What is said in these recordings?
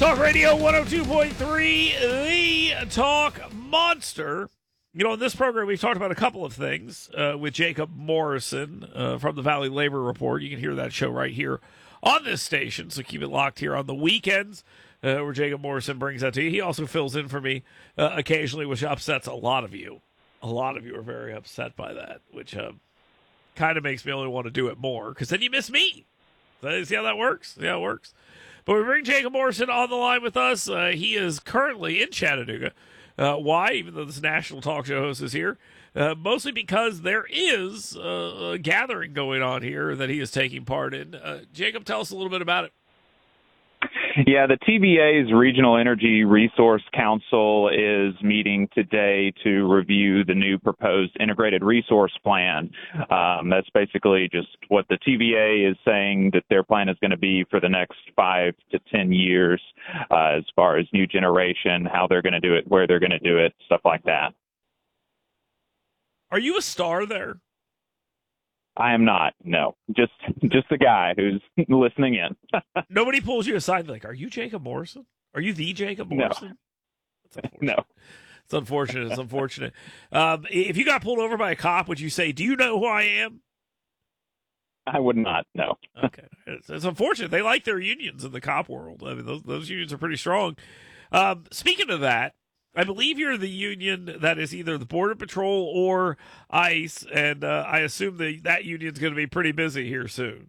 Talk Radio 102.3, the Talk Monster. You know, in this program, we've talked about a couple of things with Jacob Morrison from the Valley Labor Report. You can hear that show right here on this station, so keep it locked here on the weekends where Jacob Morrison brings that to you. He also fills in for me occasionally, which upsets a lot of you. A lot of you are very upset by that, which kind of makes me only want to do it more, because then you miss me. So, see how that works? See how it works? But we bring Jacob Morrison on the line with us. He is currently in Chattanooga. Why? Even though this national talk show host is here. Mostly because there is a gathering going on here that he is taking part in. Jacob, tell us a little bit about it. Yeah, the TVA's Regional Energy Resource Council is meeting today to review the new proposed integrated resource plan. That's basically just what the TVA is saying that their plan is going to be for the next 5 to 10 years, as far as new generation, how they're going to do it, where they're going to do it, stuff like that. Are you a star there? I am not. No, just the guy who's listening in. Nobody pulls you aside like, "Are you Jacob Morrison? Are you the Jacob Morrison?" No. It's unfortunate. It's unfortunate. If you got pulled over by a cop, would you say, "Do you know who I am?" I would not. No. Okay, it's unfortunate. They like their unions in the cop world. I mean, those unions are pretty strong. Speaking of that, I believe you're the union that is either the Border Patrol or ICE, and I assume that union's going to be pretty busy here soon.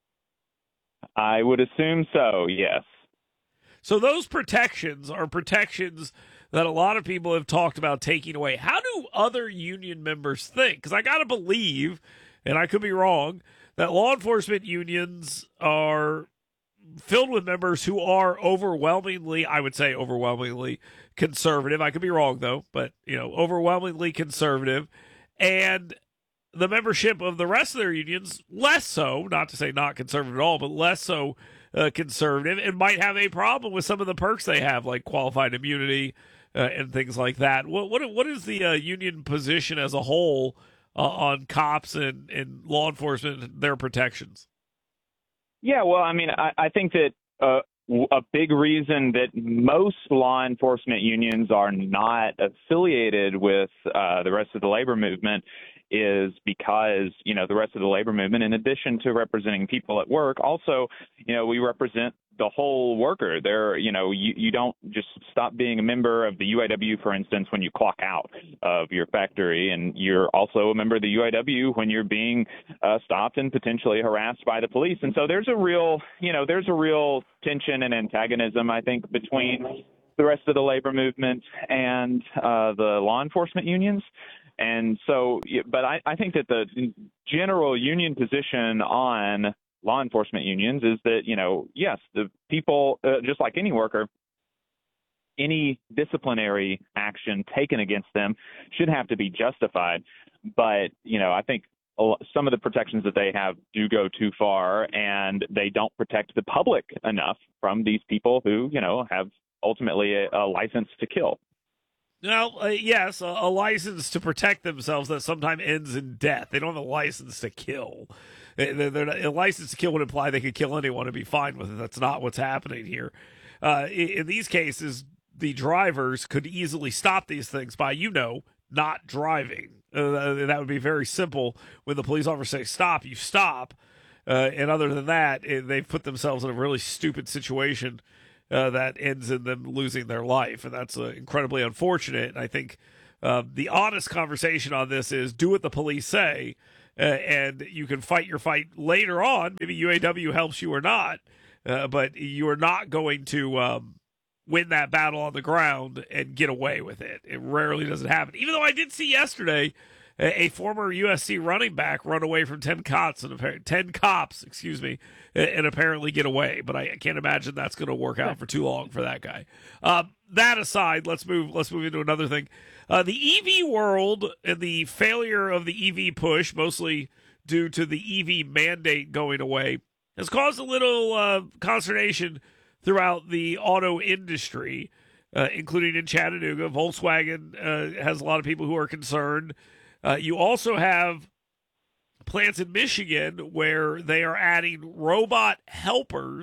I would assume so, yes. So those protections are protections that a lot of people have talked about taking away. How do other union members think? Because I got to believe, and I could be wrong, that law enforcement unions are filled with members who are overwhelmingly, I would say overwhelmingly conservative. I could be wrong though, but overwhelmingly conservative, and the membership of the rest of their unions less so, not to say not conservative at all, but less so conservative, and might have a problem with some of the perks they have, like qualified immunity and things like that. What is the union position as a whole on cops and law enforcement and their protections? Yeah, well, I mean, I think that a big reason that most law enforcement unions are not affiliated with the rest of the labor movement is because, the rest of the labor movement, in addition to representing people at work, also, we represent the whole worker. You don't just stop being a member of the UAW, for instance, when you clock out of your factory, and you're also a member of the UAW when you're being stopped and potentially harassed by the police. And so there's a real tension and antagonism, I think, between the rest of the labor movement and the law enforcement unions. And so, but I think that the general union position on law enforcement unions is that, yes, the people, just like any worker, any disciplinary action taken against them should have to be justified. But, I think some of the protections that they have do go too far, and they don't protect the public enough from these people who, have ultimately a license to kill. Well, yes, a license to protect themselves that sometimes ends in death. They don't have a license to kill. A license to kill would imply they could kill anyone and be fine with it. That's not what's happening here. In these cases, the drivers could easily stop these things by, not driving. That would be very simple. When the police officer says stop, you stop. And other than that, they've put themselves in a really stupid situation that ends in them losing their life. And that's incredibly unfortunate. And I think the honest conversation on this is do what the police say, and you can fight your fight later on. Maybe UAW helps you or not, but you are not going to win that battle on the ground and get away with it. It rarely doesn't happen. Even though I did see yesterday a former USC running back run away from 10 cops and apparently get away. But I can't imagine that's going to work out for too long for that guy. That aside, let's move into another thing. The EV world and the failure of the EV push, mostly due to the EV mandate going away, has caused a little consternation throughout the auto industry, including in Chattanooga. Volkswagen has a lot of people who are concerned. You also have plants in Michigan where they are adding robot helpers,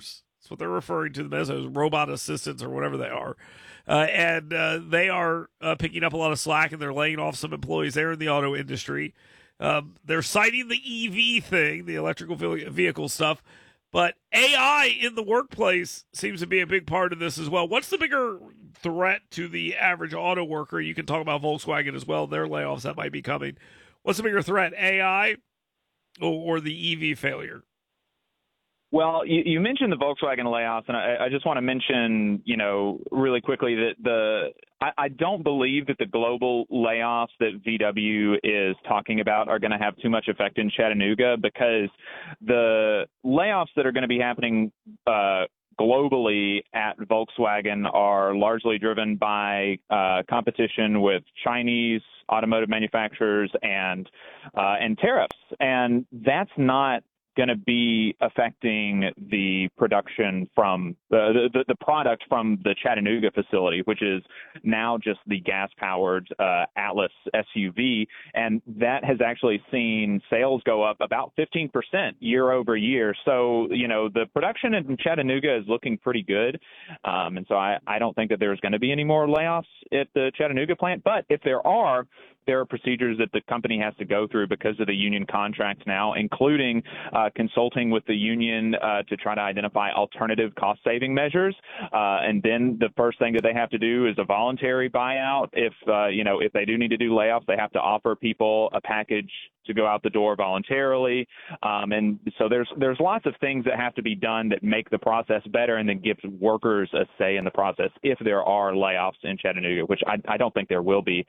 That's what they're referring to them as robot assistants or whatever they are. And they are picking up a lot of slack, and they're laying off some employees there in the auto industry. They're citing the EV thing, the electrical vehicle stuff, but AI in the workplace seems to be a big part of this as well. What's the bigger threat to the average auto worker? You can talk about Volkswagen as well, their layoffs that might be coming. What's the bigger threat, AI or the EV failure? Well, you mentioned the Volkswagen layoffs, and I just want to mention, really quickly that I don't believe that the global layoffs that VW is talking about are going to have too much effect in Chattanooga, because the layoffs that are going to be happening globally at Volkswagen are largely driven by competition with Chinese automotive manufacturers and tariffs, and that's not going to be affecting the production from the product from the Chattanooga facility, which is now just the gas-powered Atlas SUV, and that has actually seen sales go up about 15% year over year. So, the production in Chattanooga is looking pretty good, and so I don't think that there's going to be any more layoffs at the Chattanooga plant. But if there are procedures that the company has to go through because of the union contracts now, including consulting with the union to try to identify alternative cost-saving measures. And then the first thing that they have to do is a voluntary buyout. If they do need to do layoffs, they have to offer people a package to go out the door voluntarily. And so there's lots of things that have to be done that make the process better and then give workers a say in the process if there are layoffs in Chattanooga, which I don't think there will be.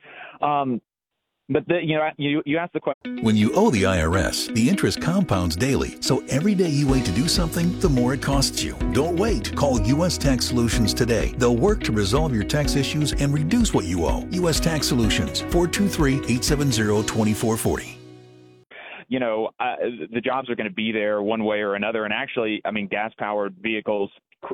But you asked the question. When you owe the IRS, the interest compounds daily. So every day you wait to do something, the more it costs you. Don't wait. Call U.S. Tax Solutions today. They'll work to resolve your tax issues and reduce what you owe. U.S. Tax Solutions, 423-870-2440. The jobs are going to be there one way or another. And actually, gas-powered vehicles,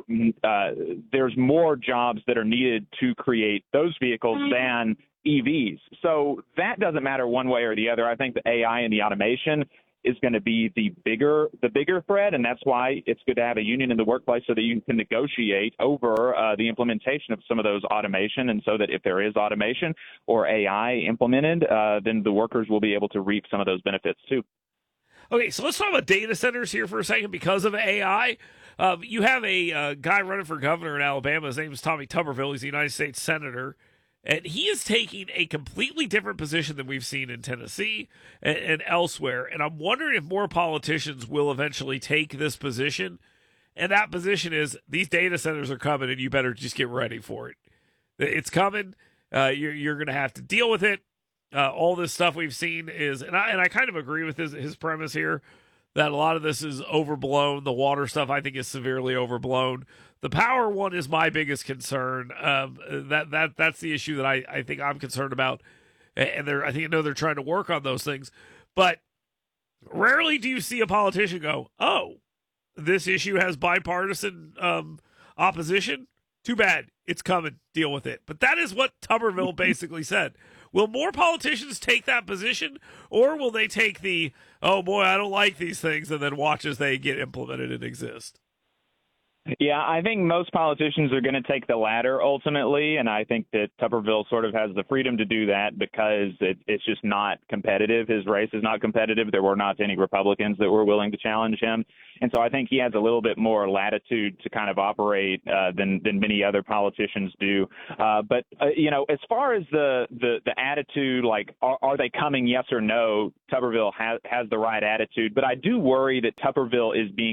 there's more jobs that are needed to create those vehicles than EVs. So that doesn't matter one way or the other. I think the AI and the automation is going to be the bigger threat, and that's why it's good to have a union in the workplace so that you can negotiate over the implementation of some of those automation, and so that if there is automation or AI implemented, then the workers will be able to reap some of those benefits too. Okay, so let's talk about data centers here for a second because of AI. You have a guy running for governor in Alabama. His name is Tommy Tuberville. He's a United States senator. And he is taking a completely different position than we've seen in Tennessee and elsewhere. And I'm wondering if more politicians will eventually take this position. And that position is, these data centers are coming and you better just get ready for it. It's coming. You're going to have to deal with it. All this stuff we've seen is, and I kind of agree with his premise here, that a lot of this is overblown. The water stuff, I think, is severely overblown. The power one is my biggest concern. That's the issue that I think I'm concerned about. And I know they're trying to work on those things. But rarely do you see a politician go, oh, this issue has bipartisan opposition? Too bad. It's coming. Deal with it. But that is what Tuberville basically said. Will more politicians take that position, or will they take the, oh boy, I don't like these things, and then watch as they get implemented and exist? Yeah, I think most politicians are going to take the latter ultimately, and I think that Tuberville sort of has the freedom to do that because it's just not competitive. His race is not competitive. There were not any Republicans that were willing to challenge him, and so I think he has a little bit more latitude to kind of operate than many other politicians do. But as far as the attitude, like are they coming, yes or no? Tuberville has the right attitude, but I do worry that Tuberville is being